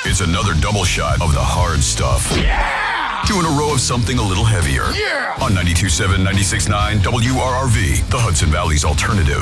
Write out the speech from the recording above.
It's another double shot of the hard stuff. Yeah! 2 in a row of something a little heavier. Yeah! On 92.7, 96.9 WRRV, the Hudson Valley's alternative.